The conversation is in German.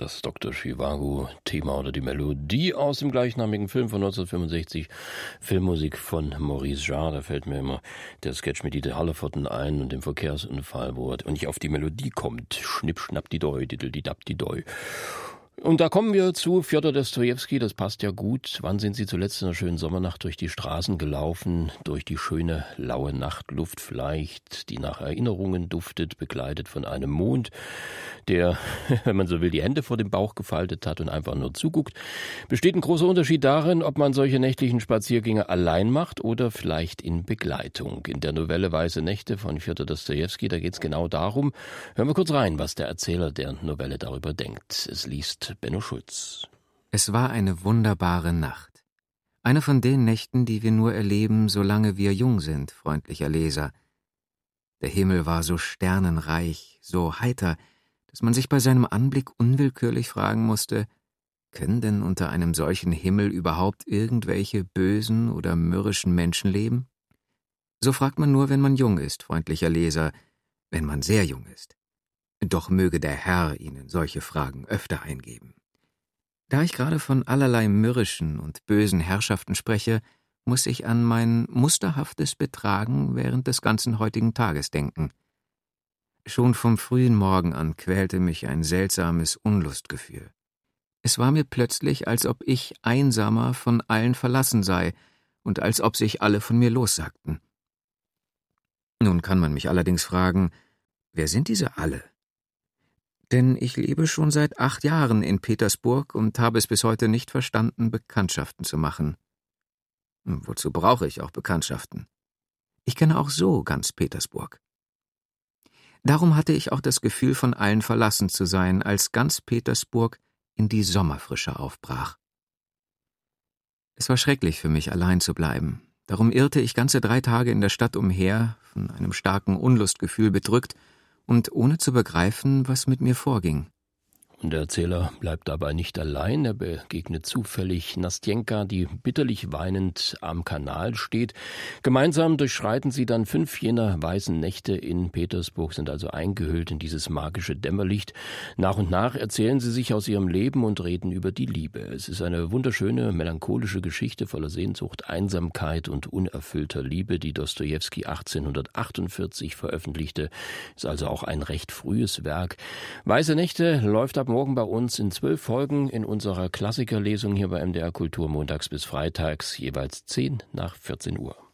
das Dr. Zhivago-Thema oder die Melodie aus dem gleichnamigen Film von 1965, Filmmusik von Maurice Jarre. Da fällt mir immer der Sketch mit Dieter Hallervorden ein und dem Verkehrsunfall, wo er nicht auf die Melodie kommt. Schnipp, schnapp, die Doi, diddel-di-dab, die Doi. Und da kommen wir zu Fjodor Dostojewski, das passt ja gut. Wann sind Sie zuletzt in einer schönen Sommernacht durch die Straßen gelaufen, durch die schöne, laue Nachtluft vielleicht, die nach Erinnerungen duftet, begleitet von einem Mond, der, wenn man so will, die Hände vor dem Bauch gefaltet hat und einfach nur zuguckt? Besteht ein großer Unterschied darin, ob man solche nächtlichen Spaziergänge allein macht oder vielleicht in Begleitung. In der Novelle Weiße Nächte von Fjodor Dostojewski, da geht es genau darum. Hören wir kurz rein, was der Erzähler der Novelle darüber denkt. Es liest Benno Schulz. Es war eine wunderbare Nacht. Eine von den Nächten, die wir nur erleben, solange wir jung sind, freundlicher Leser. Der Himmel war so sternenreich, so heiter, dass man sich bei seinem Anblick unwillkürlich fragen musste, können denn unter einem solchen Himmel überhaupt irgendwelche bösen oder mürrischen Menschen leben? So fragt man nur, wenn man jung ist, freundlicher Leser, wenn man sehr jung ist. Doch möge der Herr Ihnen solche Fragen öfter eingeben. Da ich gerade von allerlei mürrischen und bösen Herrschaften spreche, muss ich an mein musterhaftes Betragen während des ganzen heutigen Tages denken. Schon vom frühen Morgen an quälte mich ein seltsames Unlustgefühl. Es war mir plötzlich, als ob ich einsamer von allen verlassen sei und als ob sich alle von mir lossagten. Nun kann man mich allerdings fragen, wer sind diese alle? Denn ich lebe schon seit 8 Jahren in Petersburg und habe es bis heute nicht verstanden, Bekanntschaften zu machen. Wozu brauche ich auch Bekanntschaften? Ich kenne auch so ganz Petersburg. Darum hatte ich auch das Gefühl, von allen verlassen zu sein, als ganz Petersburg in die Sommerfrische aufbrach. Es war schrecklich für mich, allein zu bleiben. Darum irrte ich ganze 3 Tage in der Stadt umher, von einem starken Unlustgefühl bedrückt, und ohne zu begreifen, was mit mir vorging. Und der Erzähler bleibt dabei nicht allein. Er begegnet zufällig Nastjenka, die bitterlich weinend am Kanal steht. Gemeinsam durchschreiten sie dann 5 jener weißen Nächte in Petersburg, sind also eingehüllt in dieses magische Dämmerlicht. Nach und nach erzählen sie sich aus ihrem Leben und reden über die Liebe. Es ist eine wunderschöne, melancholische Geschichte voller Sehnsucht, Einsamkeit und unerfüllter Liebe, die Dostojewski 1848 veröffentlichte. Ist also auch ein recht frühes Werk. Weiße Nächte läuft ab morgen bei uns in 12 Folgen in unserer Klassikerlesung hier bei MDR Kultur montags bis freitags, jeweils 10 nach 14 Uhr.